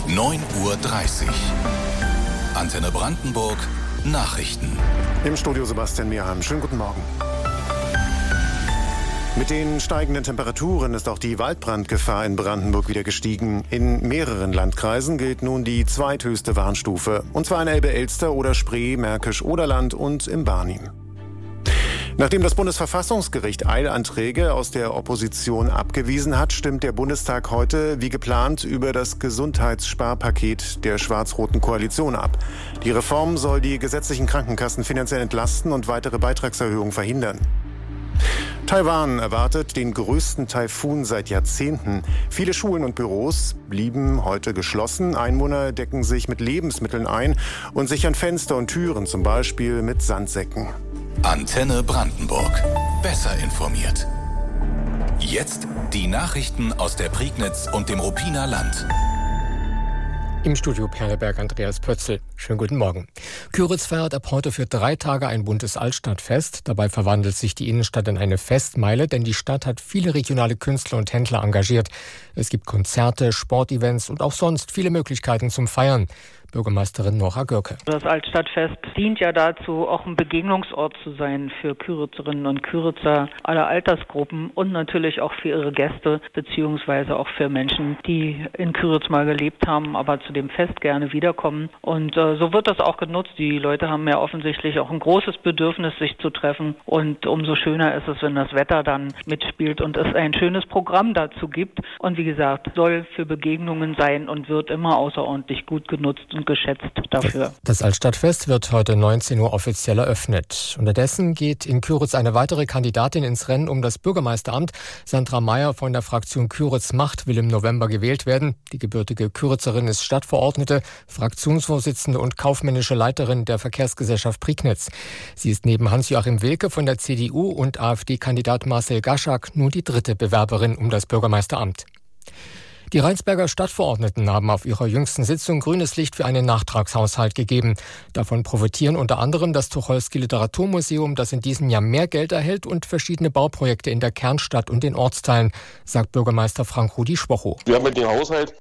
9:30 Uhr. Antenne Brandenburg Nachrichten. Im Studio Sebastian Mierheim. Schönen guten Morgen. Mit den steigenden Temperaturen ist auch die Waldbrandgefahr in Brandenburg wieder gestiegen. In mehreren Landkreisen gilt nun die zweithöchste Warnstufe. Und zwar in Elbe-Elster oder Spree, Märkisch-Oderland und im Barnim. Nachdem das Bundesverfassungsgericht Eilanträge aus der Opposition abgewiesen hat, stimmt der Bundestag heute wie geplant über das Gesundheitssparpaket der schwarz-roten Koalition ab. Die Reform soll die gesetzlichen Krankenkassen finanziell entlasten und weitere Beitragserhöhungen verhindern. Taiwan erwartet den größten Taifun seit Jahrzehnten. Viele Schulen und Büros blieben heute geschlossen. Einwohner decken sich mit Lebensmitteln ein und sichern Fenster und Türen, zum Beispiel mit Sandsäcken. Antenne Brandenburg. Besser informiert. Jetzt die Nachrichten aus der Prignitz und dem Ruppiner Land. Im Studio Perleberg Andreas Pötzl. Schönen guten Morgen. Kyritz feiert ab heute für 3 Tage ein buntes Altstadtfest. Dabei verwandelt sich die Innenstadt in eine Festmeile, denn die Stadt hat viele regionale Künstler und Händler engagiert. Es gibt Konzerte, Sportevents und auch sonst viele Möglichkeiten zum Feiern. Bürgermeisterin Nora Görke. Das Altstadtfest dient ja dazu, auch ein Begegnungsort zu sein für Kyritzerinnen und Kyritzer aller Altersgruppen und natürlich auch für ihre Gäste beziehungsweise auch für Menschen, die in Kyritz mal gelebt haben, aber zu dem Fest gerne wiederkommen. Und so wird das auch genutzt. Die Leute haben ja offensichtlich auch ein großes Bedürfnis, sich zu treffen. Und umso schöner ist es, wenn das Wetter dann mitspielt und es ein schönes Programm dazu gibt. Und wie gesagt, soll für Begegnungen sein und wird immer außerordentlich gut genutzt und geschätzt dafür. Das Altstadtfest wird heute 19 Uhr offiziell eröffnet. Unterdessen geht in Kyritz eine weitere Kandidatin ins Rennen um das Bürgermeisteramt. Sandra Meyer von der Fraktion Kyritz Macht will im November gewählt werden. Die gebürtige Kyritzerin ist Stadtverordnete, Fraktionsvorsitzende und kaufmännische Leiterin der Verkehrsgesellschaft Prignitz. Sie ist neben Hans-Joachim Wilke von der CDU und AfD-Kandidat Marcel Gaschak nur die 3. Bewerberin um das Bürgermeisteramt. Die Rheinsberger Stadtverordneten haben auf ihrer jüngsten Sitzung grünes Licht für einen Nachtragshaushalt gegeben. Davon profitieren unter anderem das Tucholsky Literaturmuseum, das in diesem Jahr mehr Geld erhält, und verschiedene Bauprojekte in der Kernstadt und den Ortsteilen, sagt Bürgermeister Frank-Rudi Schwocho. Wir haben mit dem Haushalt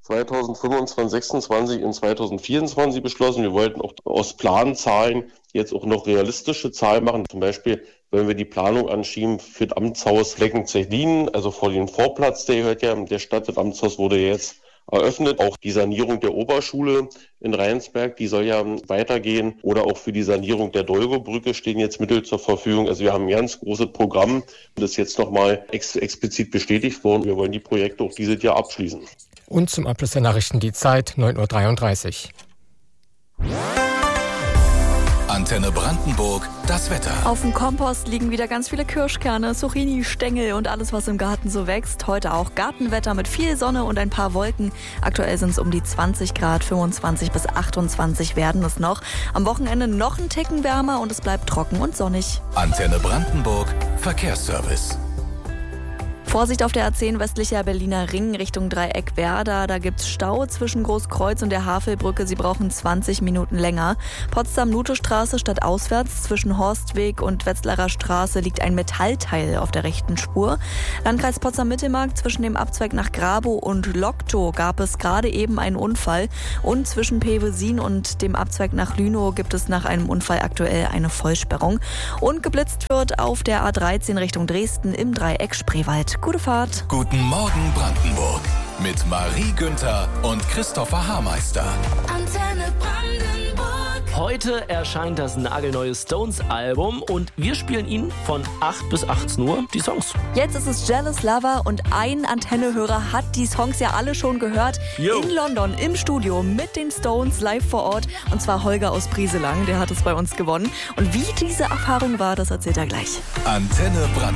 2025, 26 und 2024 beschlossen. Wir wollten auch aus Planzahlen jetzt auch noch realistische Zahlen machen. Zum Beispiel wollen wir die Planung anschieben für das Amtshaus Flecken-Zechlin, also vor dem Vorplatz, der gehört ja der Stadt. Das Amtshaus wurde jetzt eröffnet. Auch die Sanierung der Oberschule in Rheinsberg, die soll ja weitergehen. Oder auch für die Sanierung der Dolgo-Brücke stehen jetzt Mittel zur Verfügung. Also wir haben ein ganz großes Programm, das ist jetzt nochmal explizit bestätigt worden. Wir wollen die Projekte auch dieses Jahr abschließen. Und zum Abschluss der Nachrichten die Zeit, 9:33 Uhr. Antenne Brandenburg, das Wetter. Auf dem Kompost liegen wieder ganz viele Kirschkerne, Zucchini, Stängel und alles, was im Garten so wächst. Heute auch Gartenwetter mit viel Sonne und ein paar Wolken. Aktuell sind es um die 20 Grad, 25 bis 28 werden es noch. Am Wochenende noch ein Ticken wärmer und es bleibt trocken und sonnig. Antenne Brandenburg, Verkehrsservice. Vorsicht auf der A10 westlicher Berliner Ring Richtung Dreieck Werder. Da gibt's Stau zwischen Großkreuz und der Havelbrücke. Sie brauchen 20 Minuten länger. Potsdam-Nute-Straße stadtauswärts zwischen Horstweg und Wetzlarer Straße liegt ein Metallteil auf der rechten Spur. Landkreis Potsdam-Mittelmark zwischen dem Abzweig nach Grabow und Loktow gab es gerade eben einen Unfall. Und zwischen Pevesin und dem Abzweig nach Lünow gibt es nach einem Unfall aktuell eine Vollsperrung. Und geblitzt wird auf der A13 Richtung Dresden im Dreieck Spreewald. Gute Fahrt. Guten Morgen Brandenburg mit Marie Günther und Christopher Haarmeister. Antenne Brandenburg. Heute erscheint das nagelneue Stones-Album und wir spielen Ihnen von 8 bis 18 Uhr die Songs. Jetzt ist es Jealous Lover und ein Antenne-Hörer hat die Songs ja alle schon gehört. Yo. In London im Studio mit den Stones live vor Ort. Und zwar Holger aus Brieselang, der hat es bei uns gewonnen. Und wie diese Erfahrung war, das erzählt er gleich. Antenne Brandenburg.